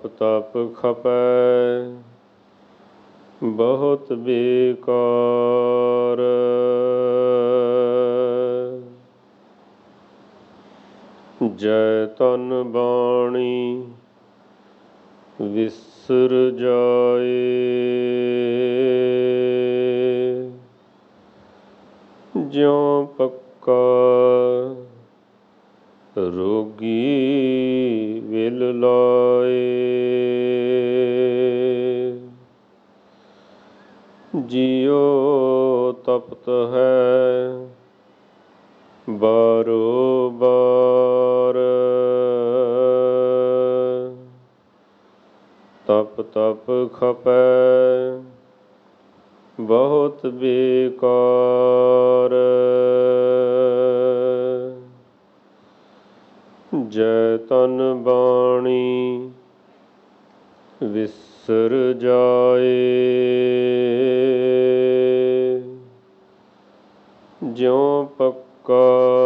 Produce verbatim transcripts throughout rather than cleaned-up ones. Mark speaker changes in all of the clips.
Speaker 1: ਤਪ ਤਪ ਖਪੈ ਬਹੁਤ ਬੇਕਾਰ। ਜੈ ਤਨ ਬਾਣੀ ਵਿਸਰ ਜਾਏ, ਜਿਉ ਪੱਕਾ ਰੋਗੀ ਵਿਲ ਲਾਏ। ਜਿਉ ਤਪਤ ਹੈ ਬਾਰੋ ਬਾਰ, ਤਪ ਤਪ ਖਪੈ ਬਹੁਤ ਬੇਕਾਰ। ਜੈ ਤਨ ਬਾਣੀ ਵਿਸਰ ਜਾਏ, ਜਿਉ ਪੱਕਾ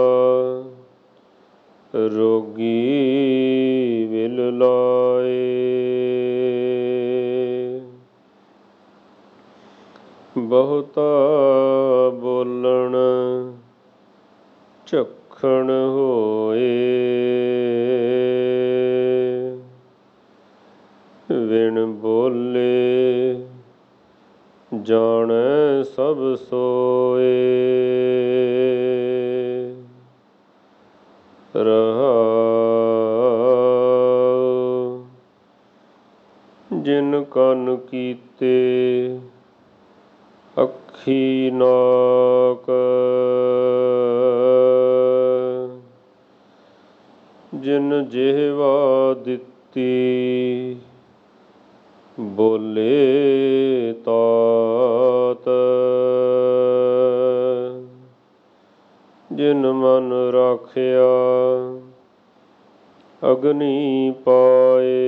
Speaker 1: ਰੋਗੀ ਵਿਲ ਲਾਏ। ਬਹੁਤਾ ਬੋਲਣ ਝੱਖਣ ਹੋਏ, ਵਿਣ ਬੋਲੇ ਜਾਣੈ ਸਭ ਸੋਏ। ਰਹਾਉ ਜਿਨ ਕੰਨ ਕੀਤੇ ਅੱਖੀ ਨਾਕ, ਜਿਨ ਜਿਹਵਾ ਦਿੱਤੀ ਬੋਲੇ ਤਾਤ, ਜਿਨ ਮਨ ਰਾਖਿਆ ਅਗਨੀ ਪਾਏ।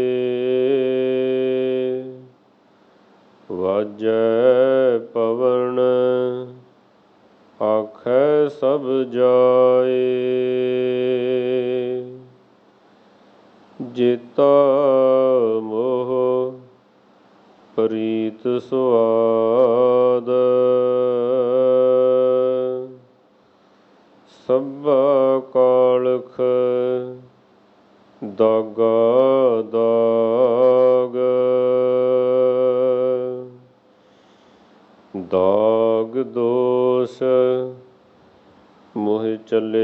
Speaker 1: ਵਾਜੈ ਪਵਨ ਆਖੈ ਸਭ ਜਾਏ, ਜੇਤਾ ਮੋਹ ਪ੍ਰੀਤ ਸੁਆਦ, ਸਭਾ ਕਾਲਖ ਦਾਗਾ ਦਾਗ। ਦਾਗ ਦੋਸ਼ ਮੋਹਿ ਚੱਲੇ